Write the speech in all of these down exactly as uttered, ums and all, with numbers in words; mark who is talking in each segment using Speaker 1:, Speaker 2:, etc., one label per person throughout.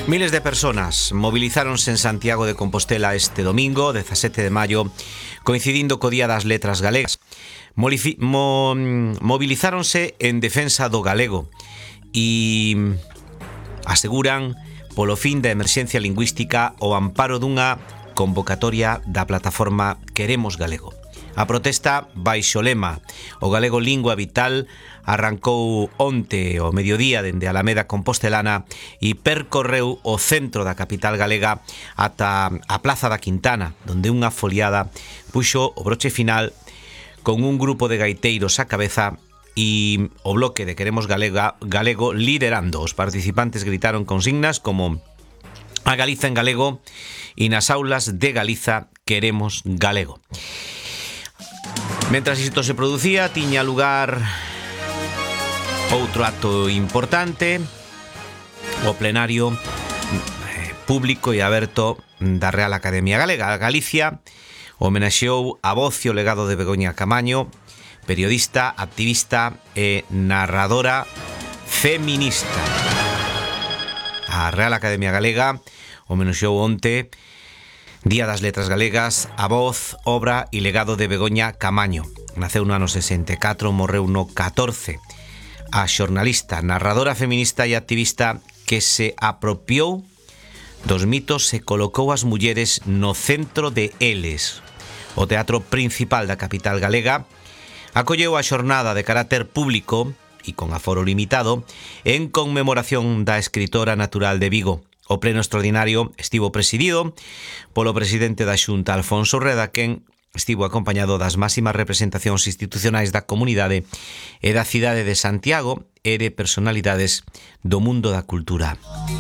Speaker 1: Miles de personas movilizáronse en Santiago de Compostela este domingo, dezasete de maio, coincidindo co Día das Letras Galegas. Molifi- mo- movilizáronse en defensa do galego e aseguran polo fin da emerxencia lingüística o amparo dunha convocatoria da plataforma Queremos Galego. A protesta baixo lema O galego lingua vital arrancou onte ao mediodía dende a Alameda Compostelana e percorreu o centro da capital galega ata a Plaza da Quintana, donde unha foliada puxo o broche final con un grupo de gaiteiros á cabeza e o bloque de Queremos Galega, Galego liderando. Os participantes gritaron consignas como A Galiza en galego e nas aulas de Galiza queremos galego. Mentras isto se producía, tiña lugar outro acto importante, o plenario público e aberto da Real Academia Galega. Galicia homenaxeou a voz e o legado de Begoña Camaño, periodista, activista e narradora feminista. A Real Academia Galega homenaxeou onte, Día das Letras Galegas, a voz, obra e legado de Begoña Camaño. Naceu no ano sesenta e catro, morreu no catorce. A xornalista, narradora feminista e activista que se apropiou dos mitos e colocou as mulleres no centro de eles. O teatro principal da capital galega acolleu a xornada de carácter público e con aforo limitado en conmemoración da escritora natural de Vigo. O pleno extraordinario estivo presidido polo presidente da Xunta, Alfonso Reda, quen estivo acompañado das máximas representacións institucionais da comunidade e da cidade de Santiago e de personalidades do mundo da cultura.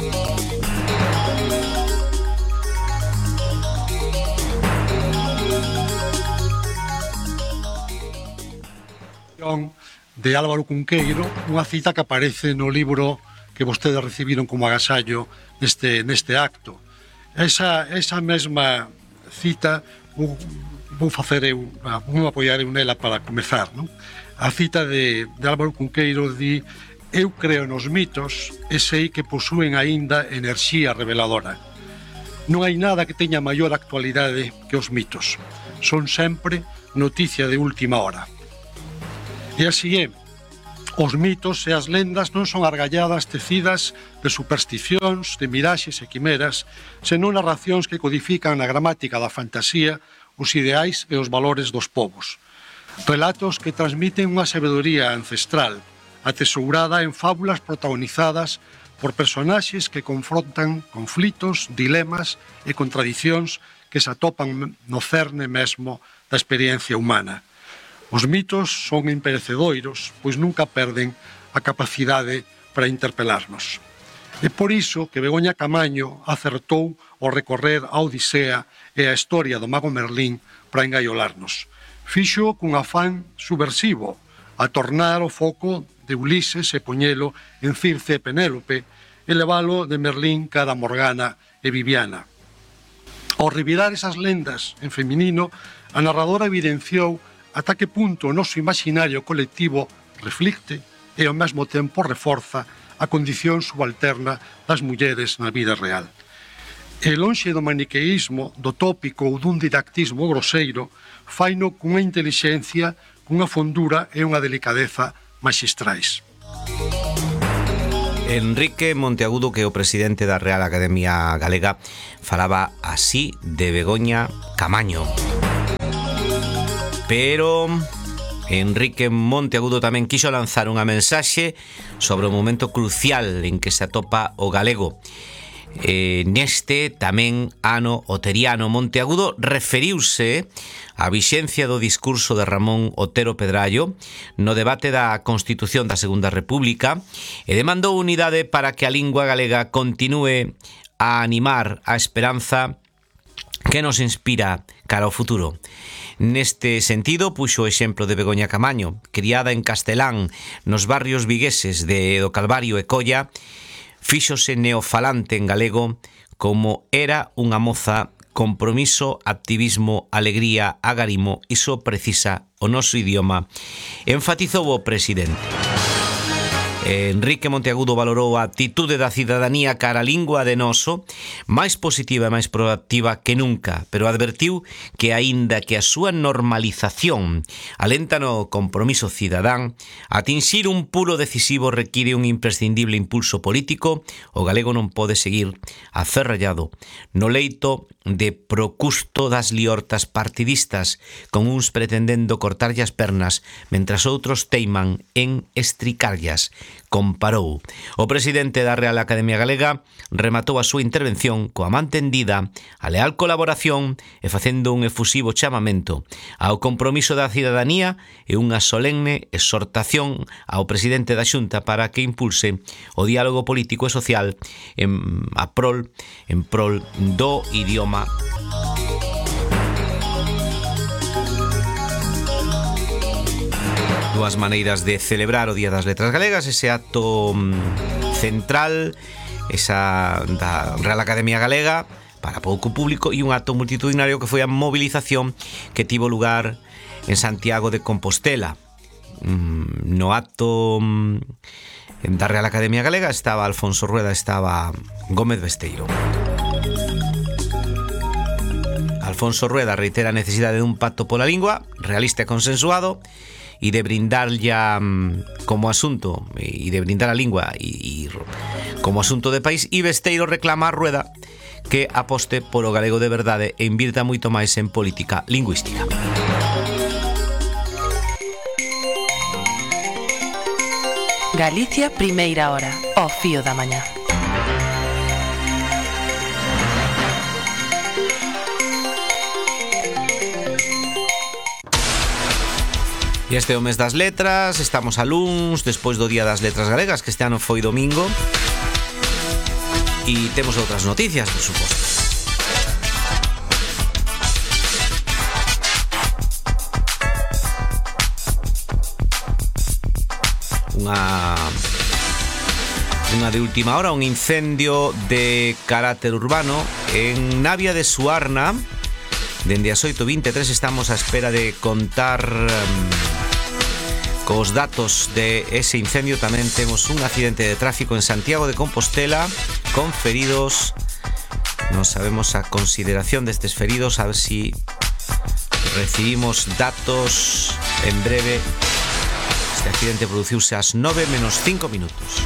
Speaker 2: De Álvaro Cunqueiro, unha cita que aparece no libro que vostedes recibiron como agasallo neste, neste acto. Esa, esa mesma cita vou, vou facer eu, vou apoiar eu nela para comezar, non? A cita de, de Álvaro Cunqueiro di: eu creo nos mitos e sei que posúen aínda enerxía reveladora. Non hai nada que teña maior actualidade que os mitos. Son sempre noticia de última hora. E así é. Os mitos e as lendas non son argalladas tecidas de supersticións, de miraxes e quimeras, senón narracións que codifican na gramática da fantasía os ideais e os valores dos povos. Relatos que transmiten unha sabedoría ancestral, atesourada en fábulas protagonizadas por personaxes que confrontan conflitos, dilemas e contradicións que se atopan no cerne mesmo da experiencia humana. Os mitos son imperecedoiros, pois nunca perden a capacidade para interpelarnos. É por iso que Begoña Camaño acertou ao recorrer a Odisea e a historia do mago Merlín para engaiolarnos. Fixo cun afán subversivo, a tornar o foco de Ulises e poñelo en Circe e Penélope e levalo de Merlín cara a Morgana e Viviana. Ao revirar esas lendas en feminino, a narradora evidenciou ata que punto o noso imaginario colectivo reflicte e ao mesmo tempo reforza a condición subalterna das mulleres na vida real. E lonxe do maniqueísmo, do tópico ou dun didactismo groseiro, faino cunha intelixencia, cunha fondura e unha delicadeza maxistrais.
Speaker 1: Enrique Monteagudo, que é o presidente da Real Academia Galega, falaba así de Begoña Camaño. Pero Enrique Monteagudo tamén quixo lanzar unha mensaxe sobre o momento crucial en que se atopa o galego. Eh, neste tamén ano oteriano, Monteagudo referiuse á vixencia do discurso de Ramón Otero Pedrallo no debate da Constitución da Segunda República e demandou unidade para que a lingua galega continúe a animar a esperanza que nos inspira cara ao futuro. Neste sentido, puxo o exemplo de Begoña Camaño, criada en Castelán, nos barrios vigueses de do Calvario e Colla, fíxose neofalante en galego como era unha moza, compromiso, activismo, alegría, agarimo, iso precisa o noso idioma, enfatizou o presidente. Enrique Monteagudo valorou a actitude da cidadanía cara a lingua de noso máis positiva e máis proactiva que nunca, pero advertiu que aínda que a súa normalización alenta no compromiso cidadán, atinxir un pulo decisivo require un imprescindible impulso político. O galego non pode seguir aferrallado no leito de procusto das liortas partidistas, con uns pretendendo cortarlle as pernas mentras outros teiman en estricarllas, comparou. O presidente da Real Academia Galega rematou a súa intervención coa mantendida a leal colaboración e facendo un efusivo chamamento ao compromiso da cidadanía e unha solemne exhortación ao presidente da Xunta para que impulse o diálogo político e social en a prol en prol do idioma. Dúas maneiras de celebrar o Día das Letras Galegas, ese acto central, esa da Real Academia Galega para pouco público, e un acto multitudinario que foi a movilización que tivo lugar en Santiago de Compostela. No acto da Real Academia Galega estaba Alfonso Rueda, estaba Gómez Besteiro. Alfonso Rueda reitera a necesidade de un pacto pola lingua realista e consensuado e de brindar ya como asunto e de brindar a lingua e, e como asunto de país, e Besteiro reclama a Rueda que aposte polo galego de verdade e invirta moito máis en política lingüística.
Speaker 3: Galicia, primeira hora, ao fío da mañá.
Speaker 1: E este é o mes das letras, estamos a luns, despois do Día das Letras Galegas, que este ano foi domingo, e temos outras noticias, por suposto. Unha unha de última hora, un incendio de carácter urbano en Navia de Suarna. Dende as oito e vinte e tres estamos á espera de contar um, cos datos de ese incendio. Tamén temos un accidente de tráfico en Santiago de Compostela con feridos. Non sabemos a consideración destes feridos, a ver si recibimos datos en breve. Este accidente produciuse ás nove menos cinco minutos.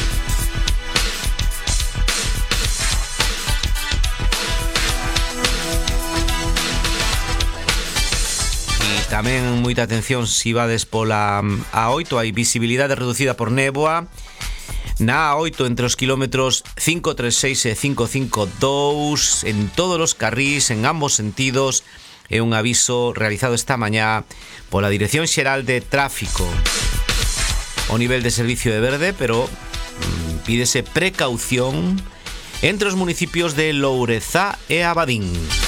Speaker 1: Tamén moita atención se vades pola A oito, hai visibilidade reducida por néboa na A oito entre os kilómetros cinco tres seis e cinco cinco dous en todos os carrís, en ambos sentidos. É un aviso realizado esta mañá pola Dirección Xeral de Tráfico. O nivel de servicio de verde, pero mm, pídese precaución entre os municipios de Lourezá e Abadín.